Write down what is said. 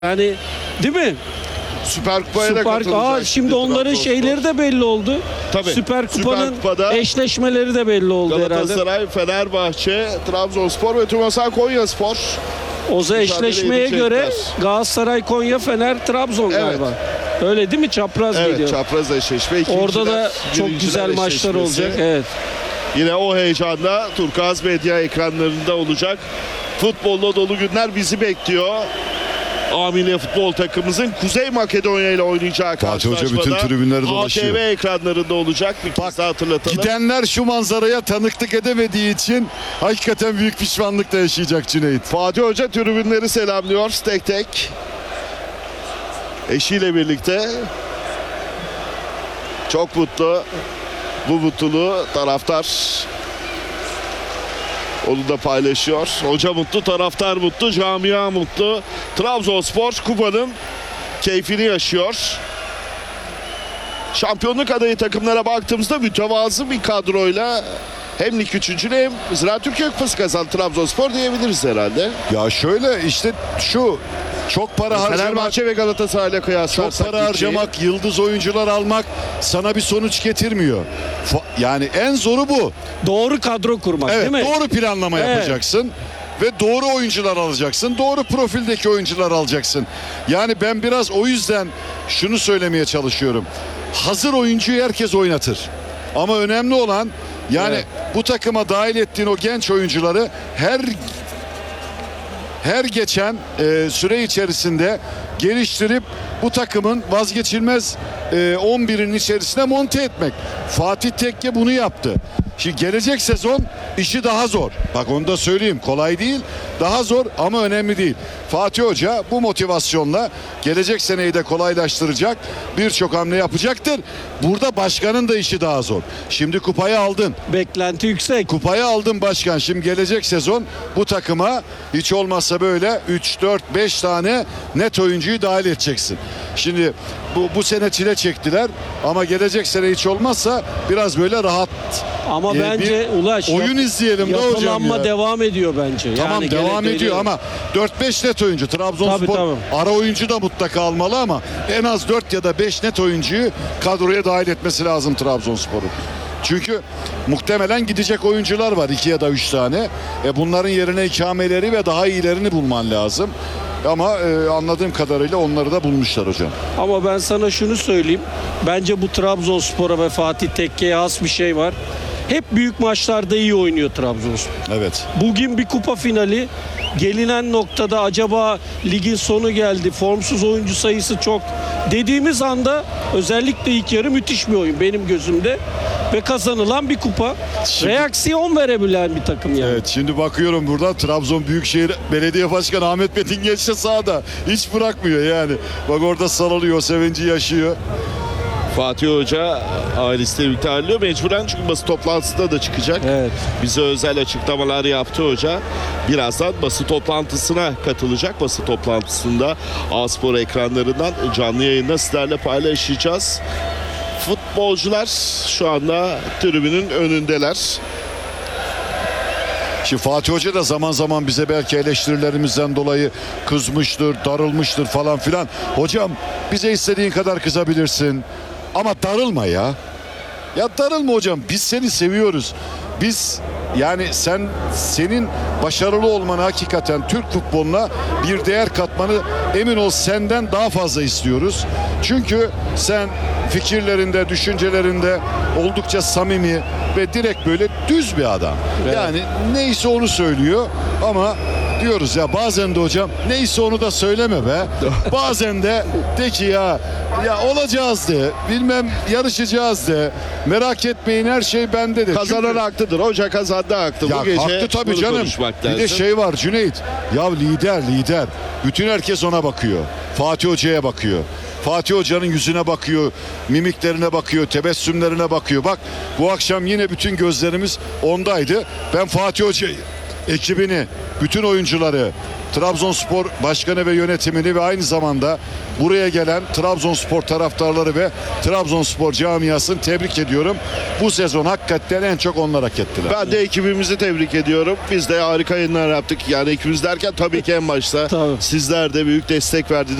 Yani değil mi? Süper Kupa'ya da katılacak. Şimdi onların Trabzonspor. şeyleri de belli oldu. Tabii. Süper Kupa'nın Kupada eşleşmeleri de belli oldu herhalde. Galatasaray, Fenerbahçe, Trabzonspor ve TÜRKSAY Konyaspor. Oza eşleşmeye edecekler. göre Galatasaray, Konya, Fener, Trabzon Evet. galiba. Öyle değil mi? Çapraz Evet, geliyor. çapraz eşleşme. İkinciler, Orada da çok birinciler güzel maçlar eşleşmesi. olacak. Evet. Yine o heyecanda Turkuaz Medya ekranlarında olacak. Futbolla dolu günler bizi bekliyor. A Milli Futbol takımımızın Kuzey Makedonya ile oynayacağı Fatih Hoca karşılaşmada bütün tribünleri dolaşıyor. ATV ekranlarında olacak. Bir kez daha hatırlatalım. Gidenler şu manzaraya tanıklık edemediği için hakikaten büyük pişmanlık da yaşayacak Cüneyt. Fatih Hoca tribünleri selamlıyor tek tek. Eşiyle birlikte. Çok mutlu. Bu mutluluğu taraftar onu da paylaşıyor. Hoca mutlu, taraftar mutlu, camia mutlu. Trabzonspor kupanın keyfini yaşıyor. Şampiyonluk adayı takımlara baktığımızda mütevazı bir kadroyla hem lig üçüncülüğü hem Ziraat Türkiye Kupası kazandı Trabzonspor diyebiliriz herhalde. Ya şöyle işte şu çok para harcamak, Fenerbahçe ve Galatasaray'la kıyaslarsak çok para harcamak, yıldız oyuncular almak sana bir sonuç getirmiyor. Yani en zoru bu. Doğru kadro kurmak değil Evet, mi? doğru planlama Evet. yapacaksın ve doğru oyuncular alacaksın. Doğru profildeki oyuncular alacaksın. Yani ben biraz o yüzden şunu söylemeye çalışıyorum. Hazır oyuncuyu herkes oynatır. Ama önemli olan yani Evet. bu takıma dahil ettiğin o genç oyuncuları her geçen süre içerisinde geliştirip bu takımın vazgeçilmez 11'in içerisine monte etmek. Fatih Tekke bunu yaptı. Şimdi gelecek sezon işi daha zor. Bak onu da söyleyeyim. Kolay değil. Daha zor ama önemli değil. Fatih Hoca bu motivasyonla gelecek seneyi de kolaylaştıracak birçok hamle yapacaktır. Burada başkanın da işi daha zor. Şimdi kupayı aldın. Beklenti yüksek. Kupayı aldın başkan. Şimdi gelecek sezon bu takıma hiç olmazsa böyle 3, 4, 5 tane net oyuncuyu dahil edeceksin. Şimdi bu sene çile çektiler ama gelecek sene hiç olmazsa biraz böyle rahat Ama bir bence Ulaş oyun izleyelim de hocam yapılanma ya. devam ediyor bence. Tamam Yani devam gene ediyor dönüyor. ama 4-5 net oyuncu. Trabzonspor Tabii. ara oyuncu da mutlaka almalı ama en az 4 ya da 5 net oyuncuyu kadroya dahil etmesi lazım Trabzonspor'un. Çünkü muhtemelen gidecek oyuncular var 2 ya da 3 tane. Bunların yerine ikameleri ve daha iyilerini bulman lazım. Ama anladığım kadarıyla onları da bulmuşlar hocam. Ama ben sana şunu söyleyeyim. Bence bu Trabzonspor'a ve Fatih Tekke'ye has bir şey var. Hep büyük maçlarda iyi oynuyor Trabzonspor. Evet. Bugün bir kupa finali. Gelinen noktada acaba ligin sonu geldi, formsuz oyuncu sayısı çok dediğimiz anda özellikle ilk yarı müthiş bir oyun benim gözümde. Ve kazanılan bir kupa. Şimdi- Reaksiyon verebilen bir takım yani. Evet şimdi bakıyorum burada Trabzon Büyükşehir Belediye Başkanı Ahmet Metin Genç de sahada. Hiç bırakmıyor yani. Bak orada sarılıyor, sevinci yaşıyor. Fatih Hoca ailesiyle birlikte ayrılıyor. Mecburen çünkü basın toplantısında da çıkacak. Evet. Bize özel açıklamalar yaptı hoca. Birazdan basın toplantısına katılacak. Basın toplantısında A-Spor ekranlarından canlı yayında sizlerle paylaşacağız. Futbolcular şu anda tribünün önündeler. Şimdi Fatih Hoca da zaman zaman bize belki eleştirilerimizden dolayı kızmıştır, darılmıştır falan filan. Hocam bize istediğin kadar kızabilirsin ama darılma ya. Ya darılma hocam, biz seni seviyoruz. Biz yani senin başarılı olmanı hakikaten Türk futboluna bir değer katmanı emin ol senden daha fazla istiyoruz. Çünkü sen fikirlerinde, düşüncelerinde oldukça samimi ve direkt böyle düz bir adam. Evet. Yani neyse onu söylüyor ama diyoruz ya bazen de hocam neyse onu da söyleme be. Bazen de ki ya olacağız de, bilmem yarışacağız de. Merak etmeyin her şey bende de. Kazanan Çünkü- haklıdır. Hoca kazandı haklı. ya Bu gece haklı tabii bunu canım. konuşmak Bir de lazım. şey var Cüneyt. Ya lider. Bütün herkes ona bakıyor. Fatih Hoca'ya bakıyor. Fatih Hoca'nın yüzüne bakıyor, mimiklerine bakıyor, tebessümlerine bakıyor. Bak bu akşam yine bütün gözlerimiz ondaydı. Ben Fatih Hoca'yı, ekibini, bütün oyuncuları Trabzonspor başkanı ve yönetimini ve aynı zamanda buraya gelen Trabzonspor taraftarları ve Trabzonspor camiasını tebrik ediyorum. Bu sezon hakikaten en çok onlar hak ettiler. Ben de ekibimizi tebrik ediyorum. Biz de harika yayınlar yaptık. Yani ekibimiz derken tabii ki en başta Tabii. sizler de büyük destek verdiniz.